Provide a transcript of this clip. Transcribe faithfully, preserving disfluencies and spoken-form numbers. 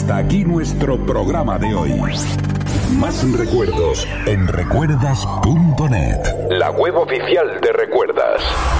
hasta aquí nuestro programa de hoy. Más recuerdos en recuerdas punto net, la web oficial de Recuerdas.